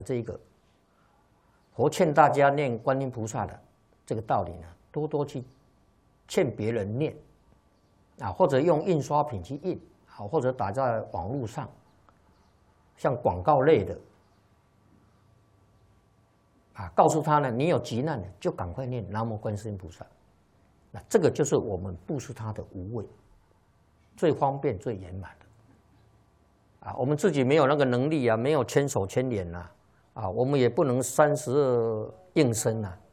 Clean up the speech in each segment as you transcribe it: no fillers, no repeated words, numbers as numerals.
这一个，佛劝大家念观音菩萨的这个道理呢，多多去劝别人念啊，或者用印刷品去印啊，或者打在网络上，像广告类的啊，告诉他呢，你有急难的就赶快念南无观世音菩萨。那这个就是我们布施他的无畏，最方便、最圆满的啊。我们自己没有那个能力啊，没有千手千眼呐啊，我们也不能32应身呐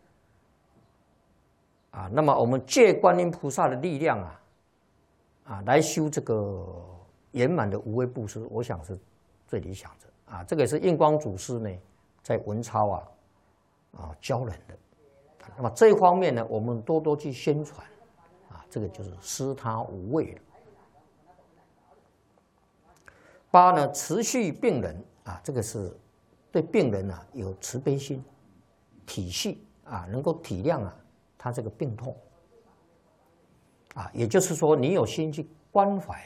啊。那么我们借观音菩萨的力量啊，来修这个圆满的无畏布施，我想是最理想的啊。这个也是印光祖师呢在文钞教人的。那么这一方面呢，我们多多去宣传啊，这个就是施他无畏了。8呢，持续病人啊，这个是对病人有慈悲心、体恤啊，能够体谅他这个病痛啊，也就是说，你有心去关怀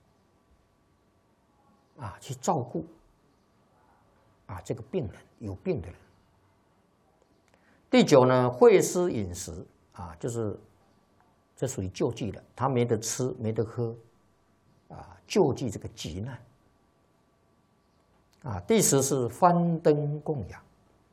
啊，去照顾啊这个病人，有病的人。第9呢，惠施饮食啊，就是这属于救济的，他没得吃，没得喝啊，救济这个急难啊。第10是幡灯供养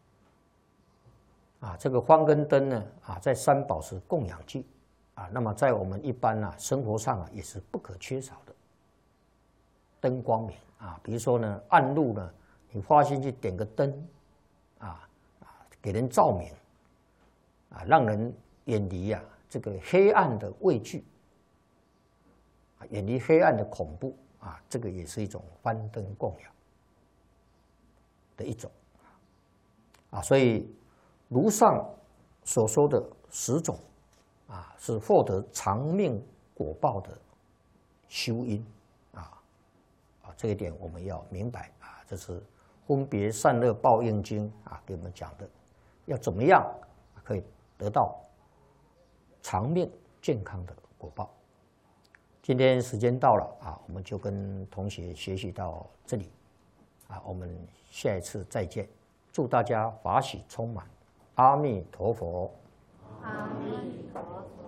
啊，这个幡跟灯呢在三宝是供养具啊，那么在我们一般生活上也是不可缺少的。灯光明啊，比如说呢暗路呢，你发心去点个灯给人照明啊，让人远离这个黑暗的畏惧远离黑暗的恐怖啊，这个也是一种幡灯供养的一种啊。所以如上所说的10种是获得长命果报的修因这一点我们要明白这是《分别善恶报应经》给我们讲的，要怎么样可以得到长命健康的果报。今天时间到了我们就跟同学学习到这里我们下一次再见，祝大家法喜充满，阿弥陀佛。 阿弥陀佛。